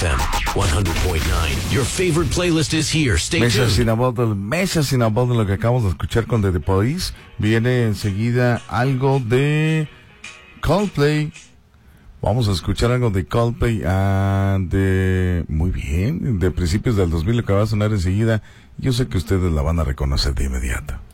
FM 100.9. Your favorite playlist is here. Stay Messages tuned. in a Bottle, lo que acabamos de escuchar con The Police. Viene enseguida algo de Coldplay. Vamos a escuchar algo de Coldplay muy bien, de principios del 2000, lo que va a sonar enseguida. Yo sé que ustedes la van a reconocer de inmediato.